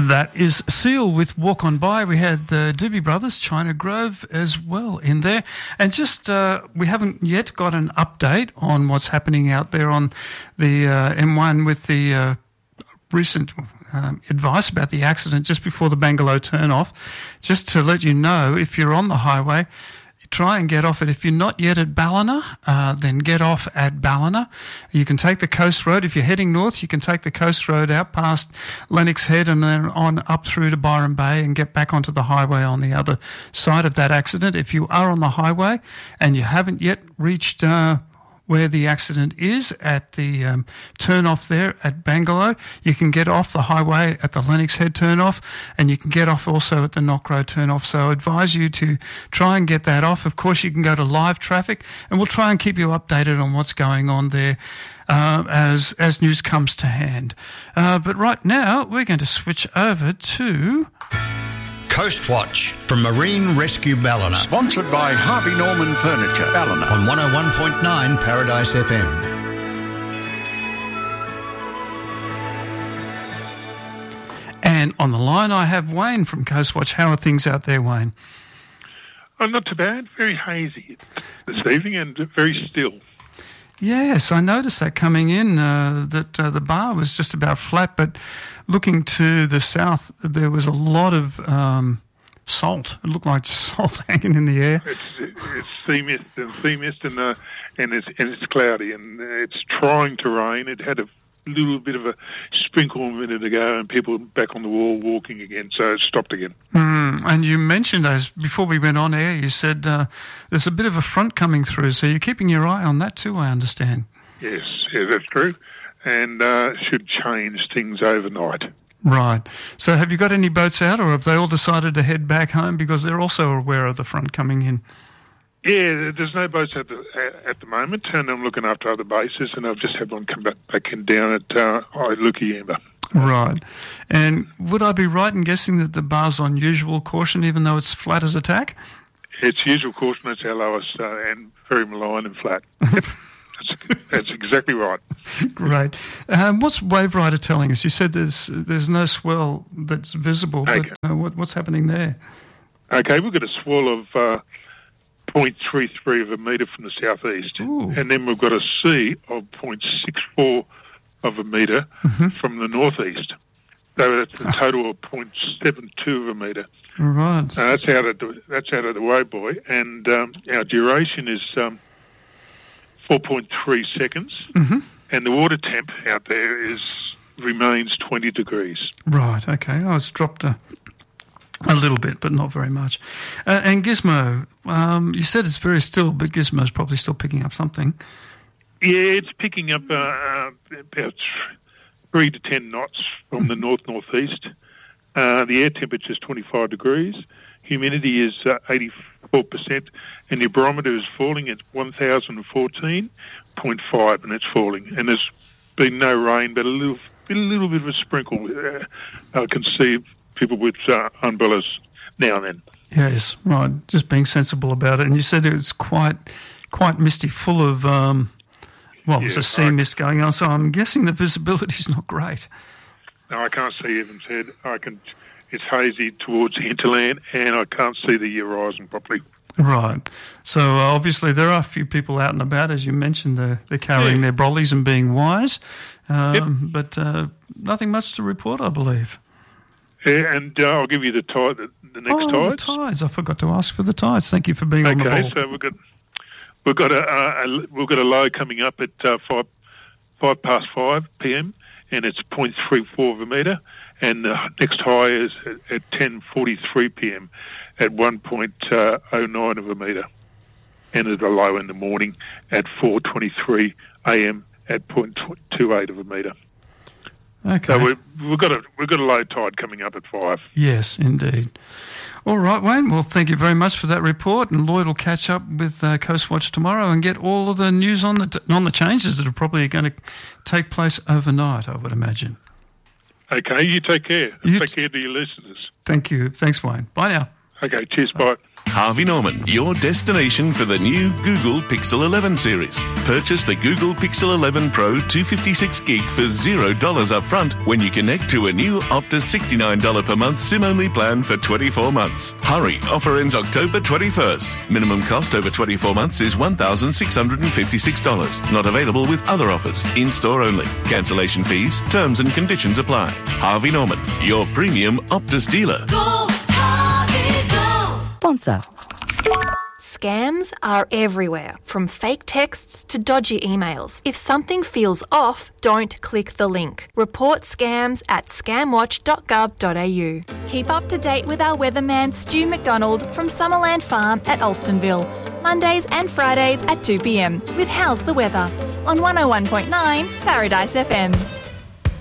That is Seal with Walk On By. We had the Doobie Brothers, China Grove as well in there. And just, we haven't yet got an update on what's happening out there on the M1 with the recent advice about the accident just before the Bangalore turn-off. Just to let you know, if you're on the highway, try and get off it. If you're not yet at Ballina, then get off at Ballina. You can take the coast road. If you're heading north, you can take the coast road out past Lennox Head and then on up through to Byron Bay and get back onto the highway on the other side of that accident. If you are on the highway and you haven't yet reached where the accident is at the turn-off there at Bangalore, you can get off the highway at the Lennox Head turn-off, and you can get off also at the Knock Road turn-off. So I advise you to try and get that off. Of course, you can go to live traffic, and we'll try and keep you updated on what's going on there as news comes to hand. But right now, we're going to switch over to Coast Watch from Marine Rescue Ballina. Sponsored by Harvey Norman Furniture, Ballina. On 101.9 Paradise FM. And on the line I have Wayne from Coast Watch. How are things out there, Wayne? Oh, not too bad. Very hazy this evening and very still. Yes, I noticed that coming in, that the bar was just about flat, but looking to the south, there was a lot of salt. It looked like just salt hanging in the air. It's sea mist and it's cloudy and it's trying to rain. It had a little bit of a sprinkle a minute ago and people back on the wall walking again, so it stopped again. And you mentioned, as before we went on air, you said there's a bit of a front coming through, so you're keeping your eye on that too, I understand. Yes, that's true, and should change things overnight. Right. So have you got any boats out, or have they all decided to head back home because they're also aware of the front coming in? Yeah, there's no boats at the moment, and I'm looking after other bases, and I've just had one come back in down at Lukayamba. Right. And would I be right in guessing that the bar's on usual caution, even though it's flat as a tack? It's usual caution. It's our lowest and very malign and flat. That's exactly right. Great. What's Wave Rider telling us? You said there's no swell that's visible, okay. But what's happening there? Okay, we've got a swell of 0.33 of a metre from the southeast. Ooh. And then we've got a sea of 0.64 of a metre from the northeast. So that's a total of 0.72 of a metre. Right. That's out of the way, boy. And our duration is 4.3 seconds. And the water temp out there remains 20 degrees. Right, okay. Oh, it's dropped a little bit, but not very much. And Gizmo, you said it's very still, but Gizmo's probably still picking up something. Yeah, it's picking up about 3 to 10 knots from the north-northeast. The air temperature is 25 degrees. Humidity is 84%, and the barometer is falling at 1,014.5, and it's falling. And there's been no rain, but a little bit of a sprinkle. I can see people with umbrellas now and then. Yes, right. Just being sensible about it. And you said it was quite misty, full of there's a sea mist going on. So I'm guessing the visibility is not great. No, I can't see Evans Head. It's hazy towards hinterland, and I can't see the horizon properly. Right. So obviously there are a few people out and about, as you mentioned. They're carrying their brollies and being wise, but nothing much to report, I believe. Yeah, and I'll give you the next tides. The tides. I forgot to ask for the tides. Thank you for being on the ball. Okay, so we've got a low coming up at 5:05 p.m. and it's 0.34 of a metre, and the next high is at 10:43 p.m. at 1.09 of a metre, and at a low in the morning at 4:23 a.m. at 0.28 of a metre. Okay. So we've got a low tide coming up at 5. Yes, indeed. All right, Wayne. Well, thank you very much for that report, and Lloyd will catch up with Coast Watch tomorrow and get all of the news on the changes that are probably going to take place overnight, I would imagine. Okay, you take care. Take care to your listeners. Thank you. Thanks, Wayne. Bye now. Okay, cheers, bye. Harvey Norman, your destination for the new Google Pixel 11 series. Purchase the Google Pixel 11 Pro 256 gig for $0 up front when you connect to a new Optus $69 per month SIM-only plan for 24 months. Hurry, offer ends October 21st. Minimum cost over 24 months is $1,656. Not available with other offers. In-store only. Cancellation fees, terms and conditions apply. Harvey Norman, your premium Optus dealer. Sponsor. Scams are everywhere, from fake texts to dodgy emails. If something feels off, don't click the link. Report scams at scamwatch.gov.au. Keep up to date with our weatherman Stu McDonald from Summerland Farm at Alstonville, Mondays and Fridays at 2 p.m. with How's the Weather on 101.9 Paradise FM.